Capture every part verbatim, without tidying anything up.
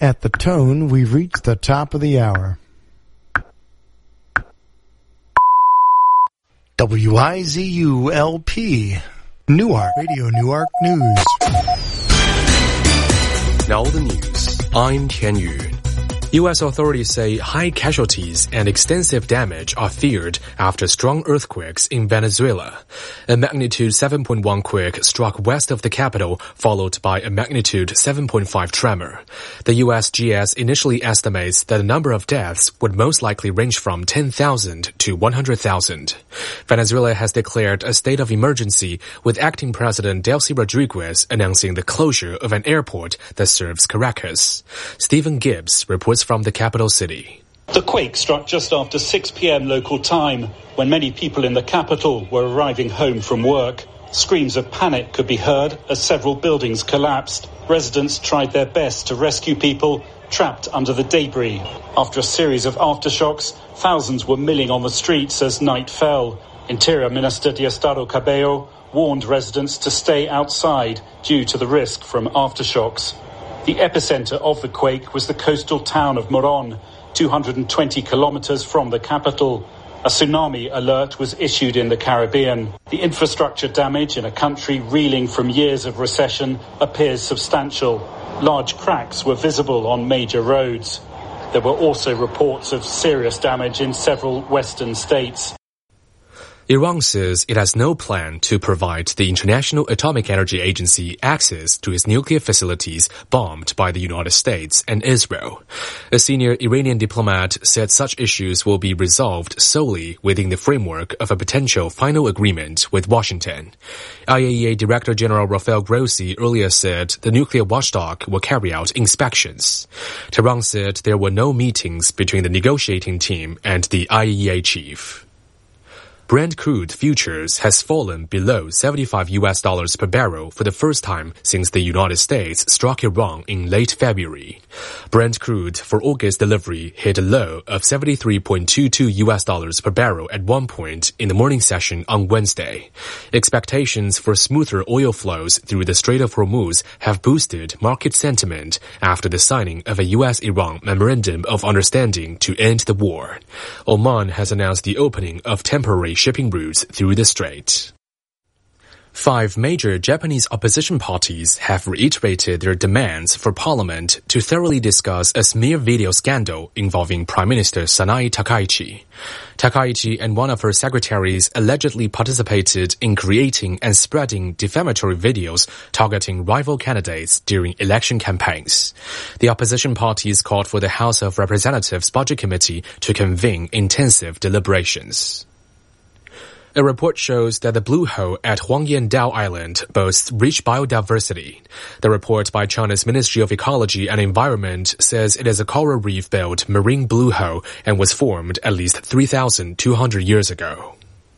At the tone, we've reached the top of the hour. W I Z U L P, Newark, Radio Newark News. Now the news. I'm Tian Yu. U S authorities say high casualties and extensive damage are feared after strong earthquakes in Venezuela. A magnitude seven point one quake struck west of the capital, followed by a magnitude seven point five tremor. The U S G S initially estimates that the number of deaths would most likely range from ten thousand to one hundred thousand. Venezuela has declared a state of emergency, with acting President Delcy Rodriguez announcing the closure of an airport that serves Caracas. Stephen Gibbs reports from the capital city. The quake struck just after six p.m. local time, when many people in the capital were arriving home from work. Screams of panic could be heard as several buildings collapsed. Residents tried their best to rescue people trapped under the debris. After a series of aftershocks, thousands were milling on the streets as night fell. Interior Minister Diosdado Cabello warned residents to stay outside due to the risk from aftershocks. The epicenter of the quake was the coastal town of Moron, two hundred twenty kilometers from the capital. A tsunami alert was issued in the Caribbean. The infrastructure damage in a country reeling from years of recession appears substantial. Large cracks were visible on major roads. There were also reports of serious damage in several western states. Iran says it has no plan to provide the International Atomic Energy Agency access to its nuclear facilities bombed by the United States and Israel. A senior Iranian diplomat said such issues will be resolved solely within the framework of a potential final agreement with Washington. I A E A Director General Rafael Grossi earlier said the nuclear watchdog will carry out inspections. Tehran said there were no meetings between the negotiating team and the I A E A chief. Brent crude futures has fallen below seventy-five U S dollars per barrel for the first time since the United States struck Iran in late February. Brent crude for August delivery hit a low of seventy-three point two two U S dollars per barrel at one point in the morning session on Wednesday. Expectations for smoother oil flows through the Strait of Hormuz have boosted market sentiment after the signing of a U S-Iran Memorandum of Understanding to end the war. Oman has announced the opening of temporary shipping routes through the strait. Five major Japanese opposition parties have reiterated their demands for Parliament to thoroughly discuss a smear video scandal involving Prime Minister Sanae Takaichi. Takaichi and one of her secretaries allegedly participated in creating and spreading defamatory videos targeting rival candidates during election campaigns. The opposition parties called for the House of Representatives Budget Committee to convene intensive deliberations. A report shows that the blue hole at Huangyan Dao Island boasts rich biodiversity. The report by China's Ministry of Ecology and Environment says it is a coral reef-built marine blue hole and was formed at least three thousand two hundred years ago.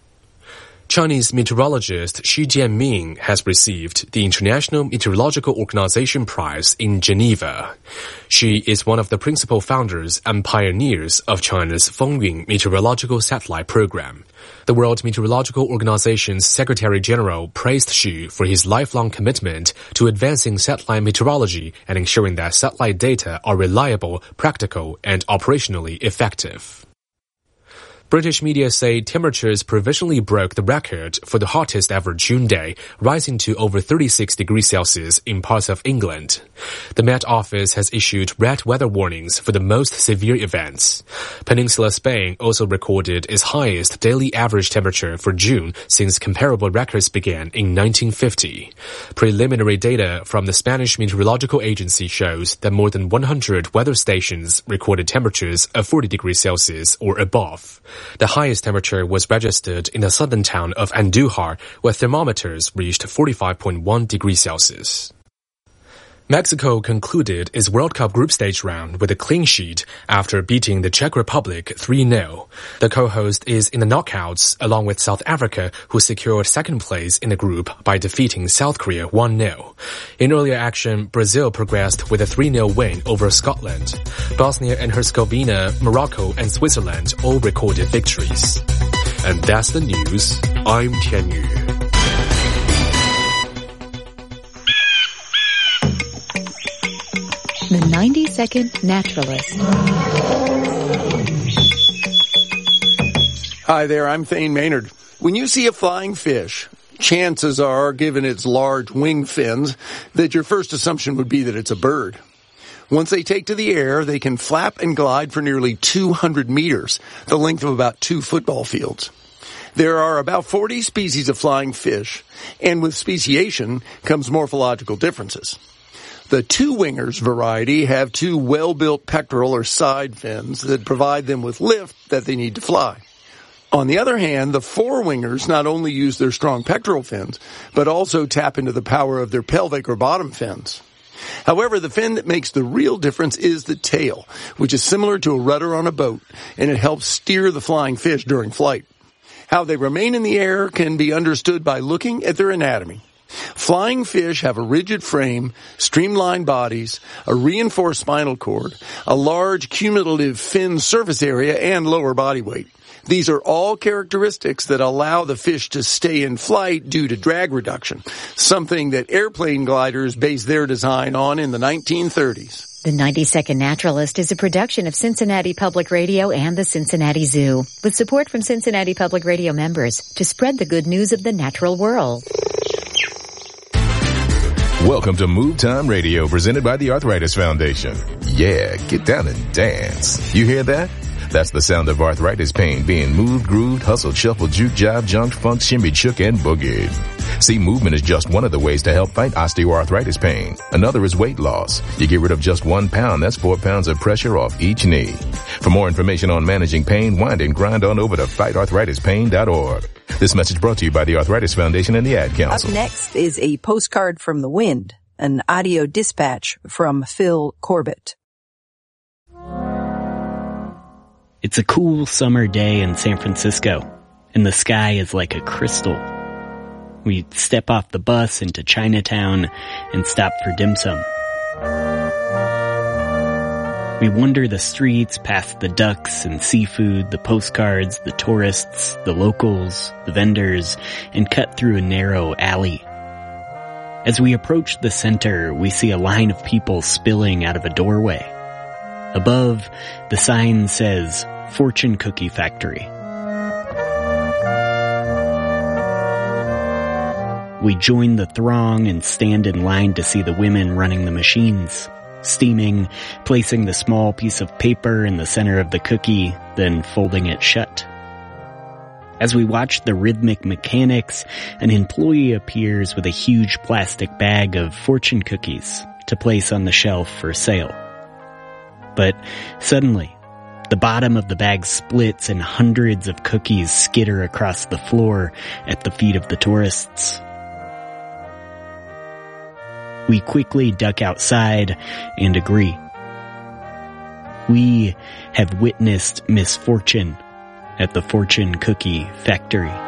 Chinese meteorologist Xu Jianming has received the International Meteorological Organization Prize in Geneva. She is one of the principal founders and pioneers of China's Fengyun meteorological satellite program. The World Meteorological Organization's Secretary-General praised Xu for his lifelong commitment to advancing satellite meteorology and ensuring that satellite data are reliable, practical, and operationally effective. British media say temperatures provisionally broke the record for the hottest ever June day, rising to over thirty-six degrees Celsius in parts of England. The Met Office has issued red weather warnings for the most severe events. Peninsula Spain also recorded its highest daily average temperature for June since comparable records began in nineteen fifty. Preliminary data from the Spanish Meteorological Agency shows that more than one hundred weather stations recorded temperatures of forty degrees Celsius or above. The highest temperature was registered in the southern town of Andújar, where thermometers reached forty-five point one degrees Celsius. Mexico concluded its World Cup group stage round with a clean sheet after beating the Czech Republic three nil. The co-host is in the knockouts along with South Africa, who secured second place in the group by defeating South Korea one nil. In earlier action, Brazil progressed with a three nil win over Scotland. Bosnia and Herzegovina, Morocco, and Switzerland all recorded victories. And that's the news. I'm Tian Yu. The ninety second Naturalist. Hi there, I'm Thane Maynard. When you see a flying fish, chances are, given its large wing fins, that your first assumption would be that it's a bird. Once they take to the air, they can flap and glide for nearly two hundred meters, the length of about two football fields. There are about forty species of flying fish, and with speciation comes morphological differences. The two-wingers variety have two well-built pectoral or side fins that provide them with lift that they need to fly. On the other hand, the four-wingers not only use their strong pectoral fins, but also tap into the power of their pelvic or bottom fins. However, the fin that makes the real difference is the tail, which is similar to a rudder on a boat, and it helps steer the flying fish during flight. How they remain in the air can be understood by looking at their anatomy. Flying fish have a rigid frame, streamlined bodies, a reinforced spinal cord, a large cumulative fin surface area, and lower body weight. These are all characteristics that allow the fish to stay in flight due to drag reduction, something that airplane gliders based their design on in the nineteen thirties. The ninety second Naturalist is a production of Cincinnati Public Radio and the Cincinnati Zoo, with support from Cincinnati Public Radio members to spread the good news of the natural world. Welcome to Move Time Radio, presented by the Arthritis Foundation. Yeah, get down and dance. You hear that? That's the sound of arthritis pain being moved, grooved, hustled, shuffled, juke, jive, junked, funked, shimmied, shook, and boogied. See, movement is just one of the ways to help fight osteoarthritis pain. Another is weight loss. You get rid of just one pound, that's four pounds of pressure off each knee. For more information on managing pain, wind and grind on over to fight arthritis pain dot org. This message brought to you by the Arthritis Foundation and the Ad Council. Up next is a postcard from the wind, an audio dispatch from Phil Corbett. It's a cool summer day in San Francisco, and the sky is like a crystal. We step off the bus into Chinatown and stop for dim sum. We wander the streets past the ducks and seafood, the postcards, the tourists, the locals, the vendors, and cut through a narrow alley. As we approach the center, we see a line of people spilling out of a doorway. Above, the sign says, Fortune Cookie Factory. We join the throng and stand in line to see the women running the machines, steaming, placing the small piece of paper in the center of the cookie, then folding it shut. As we watch the rhythmic mechanics, an employee appears with a huge plastic bag of fortune cookies to place on the shelf for sale. But suddenly, the bottom of the bag splits and hundreds of cookies skitter across the floor at the feet of the tourists. We quickly duck outside and agree. We have witnessed misfortune at the Fortune Cookie Factory.